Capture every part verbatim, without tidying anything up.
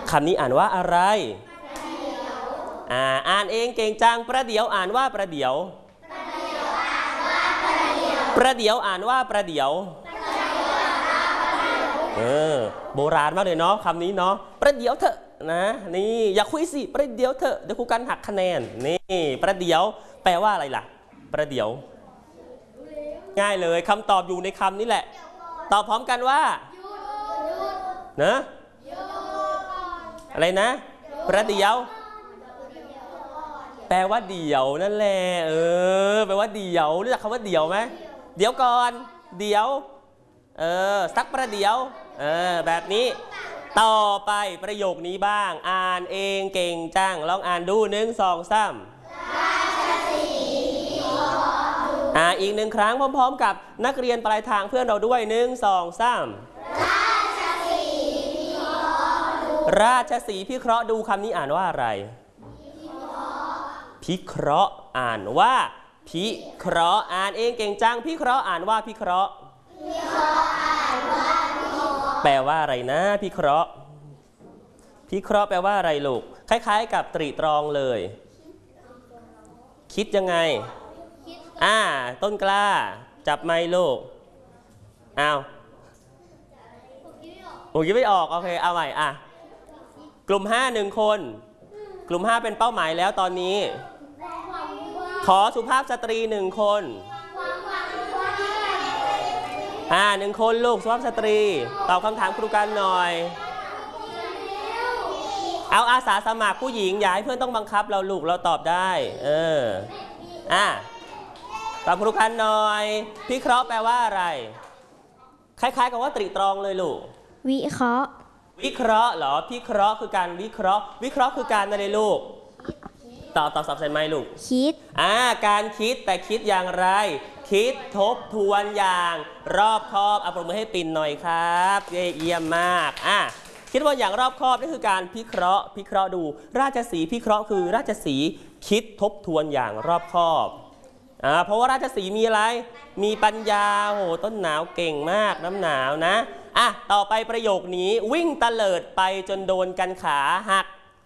คำนี้อ่านว่าอะไรอ่าอ่านเองเก่งจังประเดี๋ยวอ่านว่าประเดี๋ยวประเดี๋ยวอ่านว่าประเดี๋ยวเออโบราณมากเลยเนาะคำนี้เนาะประเดี๋ยวเถอะนะนี่อย่าคุยสิประเดี๋ยวเถอะเดี๋ยวครูกันหักคะแนนนี่ประเดี๋ยวแปลว่าอะไรล่ะประเดี๋ยวง่ายเลยคำตอบอยู่ในคำนี้แหละตอบพร้อมกันว่านะอะไรนะประเดี๋ยวแปลว่าเดี๋ยวนั่นแหละเออแปลว่าเดี๋ยวรู้จักคำว่าเดี๋ยวไหมเดี๋ยวก่อนเดี๋ยวเออสักประเดี๋ยวเออแบบนี้ต่อไปประโยคนี้บ้างอ่านเองเก่งจังลองอ่านดูหนึ่งสองสามอ่าอีกหนึ่งครั้งพร้อมๆกับนักเรียนปลายทางเพื่อนเราด้วยหนึ่งสองสามราชสีห์พิเคราะห์ดูคำนี้อ่านว่าอะไรพิเคราะห์อ่านว่าพิเคราะห์อ่านเองเก่งจังพิเคราะห์อ่านว่าพิเคราะห์แปลว่าอะไรนะพิเคราะห์พิเคราะห์แปลว่าอะไรลูกคล้ายๆกับตรีตรองเลยคิดยังไงอ่าต้นกล้าจับไมค์ลูกอ้าวโอ้ยไม่ออกโอเคเอาใหม่อ่ะกลุ่มห้าหนึ่งคนกลุ่มห้าเป็นเป้าหมายแล้วตอนนี้ขอสุภาพสตรีหนึ่งคนอ่าหนึ่งคนลูกสุภาพสตรีตอบคำถามครูกันหน่อยเอาอาสาสมัครผู้หญิงอย่าให้เพื่อนต้องบังคับเราลูกเราตอบได้เอออ่ะตอบครูกันหน่อยพิเคราะห์แปลว่าอะไรคล้ายๆกับว่าตรีตรองเลยลูกวิเคราะห์วิเคราะห์เหรอพิเคราะห์คือการวิเคราะห์วิเคราะห์คือการอะไรลูกตอบตอบสับใส่ไม้ลูกคิดอ่าการคิดแต่คิดอย่างไรคิดทบทวนอย่างรอบคอบเอาปรบมือให้ปิ่นหน่อยครับเยี่ยมมากอ่ะคิดว่าอย่างรอบคอบนี่คือการพิเคราะห์พิเคราะห์ดูราชสีห์พิเคราะห์คือราชสีห์คิดทบทวนอย่างรอบคอบอ่าเพราะว่าราชสีห์มีอะไรมีปัญญาโหต้นหนาวเก่งมากน้ำหนาวนะอ่ะต่อไปประโยคนี้วิ่งตะเลิดไปจนโดนกันขาหัก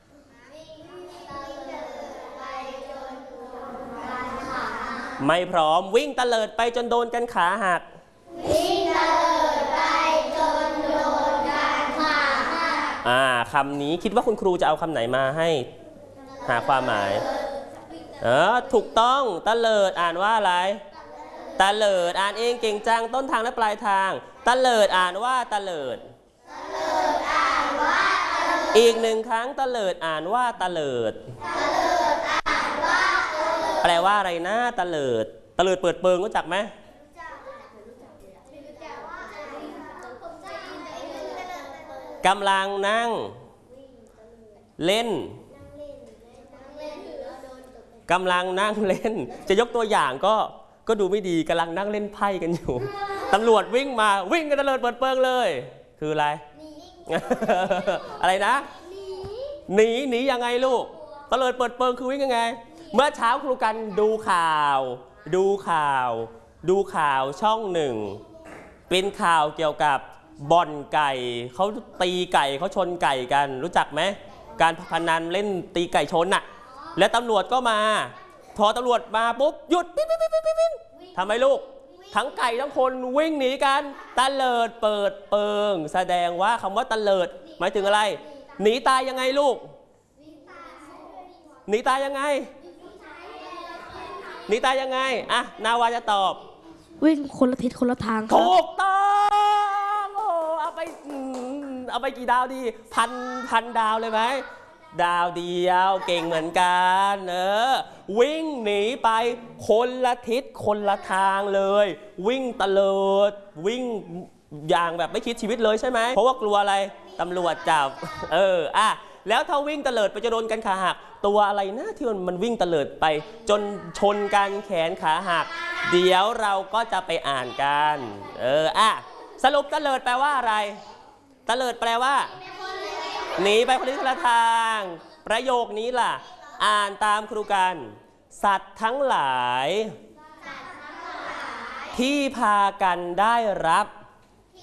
ไม่พร้อมวิ่งตะเลิดไปจนโดนกันขาหักวิ่งตะเลิดไปจนโดนกันขาหักอ่าคำนี้คิดว่าคุณครูจะเอาคำไหนมาให้หาความหมายเออถูกต้องตะเลิดอ่านว่าอะไรตะเลิดอ่านเองเก่งจังต้นทางและปลายทางตะเลิดอ่านว่าตะเลิดอีกหนึ่งครั้งตะเลิดอ่านว่าตะเลิดแปลว่าอะไรนะตะเลิดตะเลิดเปิดเปิงรู้จักไหมกำลังนั่งเล่นกำลังนั่งเล่นจะยกตัวอย่างก็ก็ดูไม่ดีกำลังนั่งเล่นไพ่กันอยู่ตำรวจวิ่งมาวิ่งกันตะเลิดเปิดเปิงเลยคืออะไร อะไรนะหนีหนียังไงลูกตะเลิดเปิดเปิงคือวิ่งยังไงเมื่อเช้าครูกันดูข่าวดูข่าวดูข่าวช่องหนึ่งเป็นข่าวเกี่ยวกับบ่อนไก่เขาตีไก่เขาชนไก่กันรู้จักไหมการพนันเล่นตีไก่ชนน่ะและตำรวจก็มาพอตำรวจมาปุ๊บหยุดปิ๊บปิ๊บปิ๊บปิ๊บทำไมลูกทั้งไก่ทั้งคนวิ่งหนีกันตะเลิดเปิดเปิงแสดงว่าคำว่าตะเลิดหมายถึงอะไรหนีตายยังไงลูกหนีตายยังไงหนีตายยังไงอ่ะนาวาจะตอบวิ่งคนละทิศคนละทางถูกต้องโอ้เอาไปเอาไปกี่ดาวดีพันพันดาวเลยไหมดาวเดียวเก่งเหมือนกันเออวิ่งหนีไปคนละทิศคนละทางเลยวิ่งตะเลิดวิ่งอย่างแบบไม่คิดชีวิตเลยใช่ไหมเพราะว่ากลัวอะไรตำรวจจับเอออ่ะแล้วถ้าวิ่งตะเลิดไปจะโดนกันขาหักตัวอะไรนะที่มันวิ่งตะเลิดไปจนชนกันแขนขาหักเดี๋ยวเราก็จะไปอ่านกันเอออ่ะสรุปตะเลิดแปลว่าอะไรตะเลิดแปลว่าหนีไปคนละทิศคนละทางประโยคนี้ล่ะอ่านตามครูกันสัตว์ทั้งหลายที่พากันได้รับ